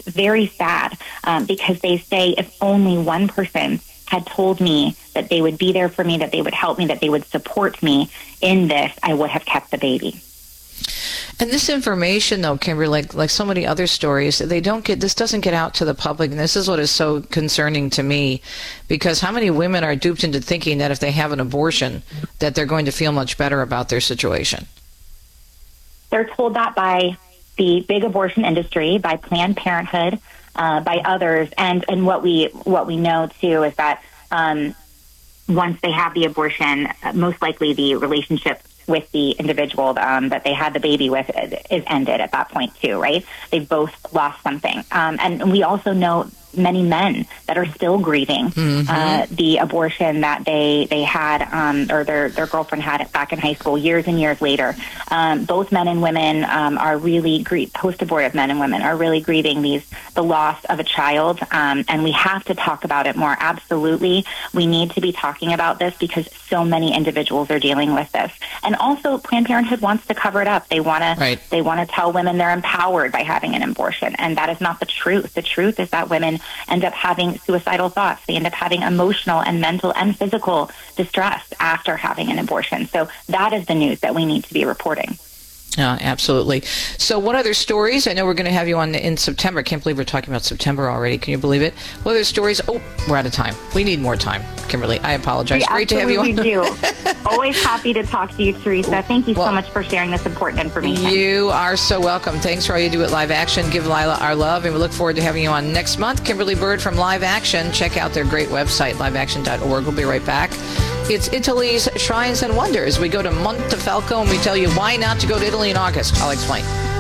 very sad because they say if only one person had told me that they would be there for me, that they would help me, that they would support me in this, I would have kept the baby. And this information, though, Kimberly, like so many other stories, this doesn't get out to the public, and this is what is so concerning to me, because how many women are duped into thinking that if they have an abortion, that they're going to feel much better about their situation? They're told that by the big abortion industry, by Planned Parenthood, by others, and what we know too is that once they have the abortion, most likely the relationship with the individual that they had the baby with is ended at that point too, right? They've both lost something. And we also know many men that are still grieving the abortion that they had or their girlfriend had back in high school years and years later. Both men and women are really post-abortive men and women are really grieving the loss of a child, and we have to talk about it more. Absolutely, we need to be talking about this because so many individuals are dealing with this. And also, Planned Parenthood wants to cover it up. They want to tell women they're empowered by having an abortion, and that is not the truth. The truth is that women end up having suicidal thoughts. They end up having emotional and mental and physical distress after having an abortion. So that is the news that we need to be reporting. Absolutely. So what other stories? I know we're going to have you on in September. I can't believe we're talking about September already. Can you believe it? What other stories? Oh, we're out of time. We need more time, Kimberly. I apologize. Great to have you on. We do. Always happy to talk to you, Teresa. Thank you so much for sharing this important information. You are so welcome. Thanks for all you do at Live Action. Give Lila our love, and we look forward to having you on next month. Kimberly Bird from Live Action. Check out their great website, liveaction.org. We'll be right back. It's Italy's Shrines and Wonders. We go to Montefalco and we tell you why not to go to Italy in August. I'll explain.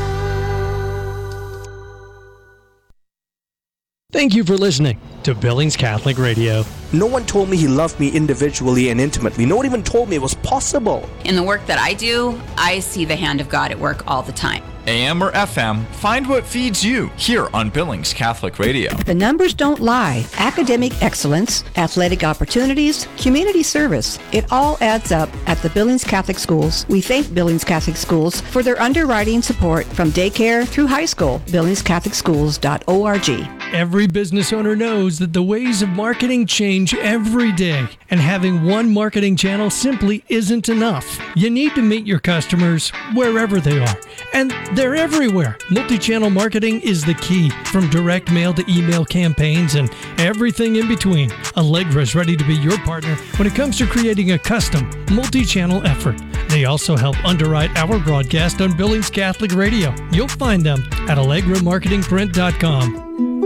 Thank you for listening to Billings Catholic Radio. No one told me he loved me individually and intimately. No one even told me it was possible. In the work that I do, I see the hand of God at work all the time. AM or FM, find what feeds you here on Billings Catholic Radio. The numbers don't lie. Academic excellence, athletic opportunities, community service. It all adds up at the Billings Catholic Schools. We thank Billings Catholic Schools for their underwriting support from daycare through high school. BillingsCatholicSchools.org. Every business owner knows that the ways of marketing change every day, and having one marketing channel simply isn't enough. You need to meet your customers wherever they are, and they're everywhere. Multi-channel marketing is the key, from direct mail to email campaigns and everything in between. Allegra is ready to be your partner when it comes to creating a custom multi-channel effort. They also help underwrite our broadcast on Billings Catholic Radio. You'll find them at AllegraMarketingPrint.com.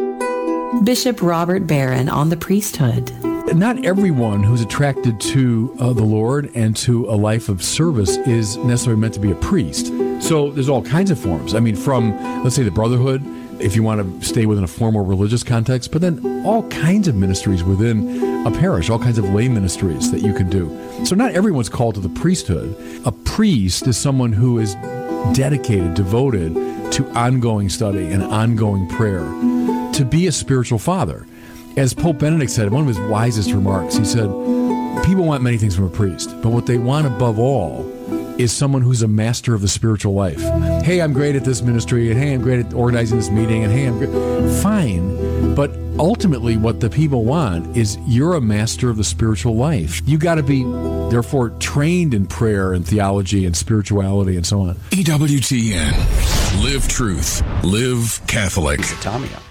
Bishop Robert Barron on the priesthood. Not everyone who's attracted to the Lord and to a life of service is necessarily meant to be a priest. So there's all kinds of forms. I mean, from, let's say, the brotherhood, if you want to stay within a formal religious context, but then all kinds of ministries within a parish, all kinds of lay ministries that you can do. So not everyone's called to the priesthood. A priest is someone who is dedicated, devoted to ongoing study and ongoing prayer, to be a spiritual father. As Pope Benedict said in one of his wisest remarks, he said, people want many things from a priest, but what they want above all is someone who's a master of the spiritual life. Hey, I'm great at this ministry, and hey, I'm great at organizing this meeting, and hey, I'm great. Fine, but ultimately what the people want is you're a master of the spiritual life. You got to be, therefore, trained in prayer and theology and spirituality and so on. EWTN. Live truth. Live Catholic. Tommy.